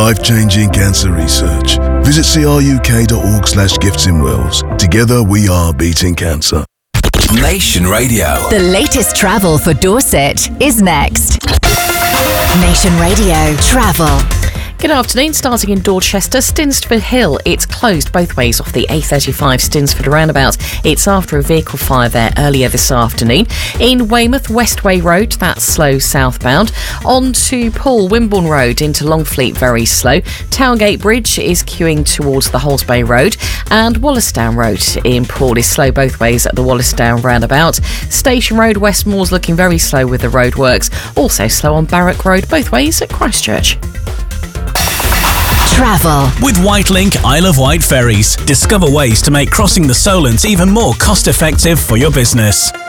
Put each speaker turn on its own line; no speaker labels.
life-changing cancer research. Visit cruk.org/gifts in Wales. Together we are beating cancer.
Nation Radio.
The latest travel for Dorset is next. Nation Radio Travel.
Good afternoon. Starting in Dorchester, Stinsford Hill. It's closed both ways off the A35 Stinsford roundabout. It's after a vehicle fire there earlier this afternoon. In Weymouth, Westway Road, that's slow southbound. On to Poole, Wimborne Road into Longfleet, very slow. Towergate Bridge is queuing towards the Halls Bay Road. And Wallasdown Road in Poole is slow both ways at the Wallasdown roundabout. Station Road, Westmore's looking very slow with the roadworks. Also slow on Barrack Road both ways at Christchurch.
Travel.
With Whitelink Isle of Wight ferries, discover ways to make crossing the Solent even more cost-effective for your business.